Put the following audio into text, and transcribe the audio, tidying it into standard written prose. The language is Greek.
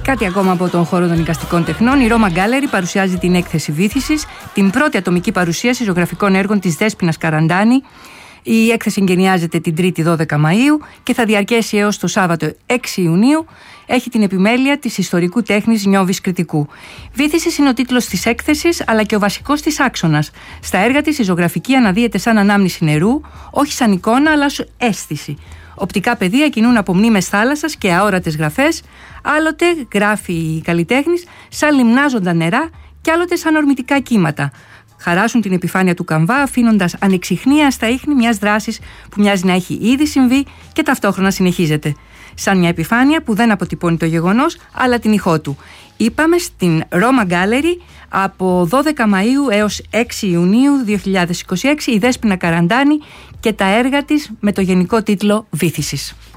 Κάτι ακόμα από τον χώρο των εικαστικών τεχνών. Η Roma Gallery παρουσιάζει την έκθεση Βύθισης, την πρώτη ατομική παρουσίαση ζωγραφικών έργων της Δέσποινας Καραντάνη. Η έκθεση εγκαινιάζεται την 3η 12 Μαΐου και θα διαρκέσει έως το Σάββατο 6 Ιουνίου. Έχει την επιμέλεια της ιστορικού τέχνης Νιώβης Κρητικού. Βύθισης είναι ο τίτλος της έκθεσης, αλλά και ο βασικός της άξονας. Στα έργα της η ζωγραφική αναδύεται σαν ανάμνηση νερού, όχι σαν εικόνα, αλλά ως αίσθηση. Οπτικά πεδία κινούν από μνήμες θάλασσας και αόρατες γραφές. Άλλοτε, γράφει η καλλιτέχνης, σαν λιμνάζοντα νερά και άλλοτε σαν ορμητικά κύματα. Χαράσουν την επιφάνεια του καμβά, αφήνοντας ανεξιχνία στα ίχνη μιας δράσης που μοιάζει να έχει ήδη συμβεί και ταυτόχρονα συνεχίζεται. Σαν μια επιφάνεια που δεν αποτυπώνει το γεγονός, αλλά την ηχό του. Είπαμε στην Roma Gallery από 12 Μαΐου έως 6 Ιουνίου 2026 η Δέσποινα Καραντάνη και τα έργα της με το γενικό τίτλο Βύθισης.